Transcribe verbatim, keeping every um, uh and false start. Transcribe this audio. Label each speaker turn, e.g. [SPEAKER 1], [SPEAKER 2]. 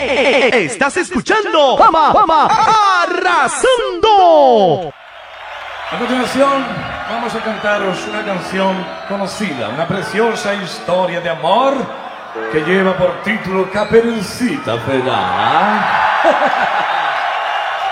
[SPEAKER 1] Estás escuchando Fama, Fama, Arrasando.
[SPEAKER 2] A continuación, vamos a cantaros una canción conocida, una preciosa historia de amor que lleva por título Caperucita Feliz.